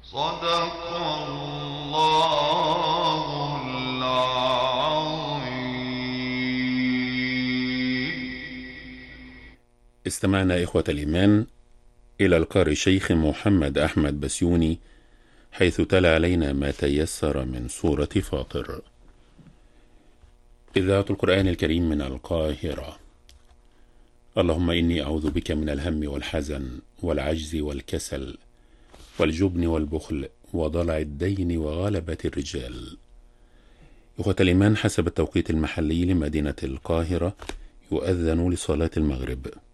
صدق الله العظيم. استمعنا إخوة الإيمان إلى القارئ الشيخ محمد أحمد بسيوني، حيث تلا علينا ما تيسر من سورة فاطر. إذاعة القرآن الكريم من القاهرة. اللهم إني أعوذ بك من الهم والحزن والعجز والكسل والجبن والبخل وضلع الدين وغلبة الرجال. إخوة الإيمان، حسب التوقيت المحلي لمدينة القاهرة يؤذن لصلاة المغرب،